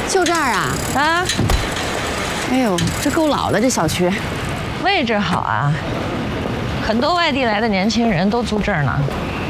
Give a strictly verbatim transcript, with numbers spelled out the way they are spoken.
就这儿啊？ 啊， 哎呦，这够老的这小区， 位置好啊，很多外地来的年轻人都租这儿呢。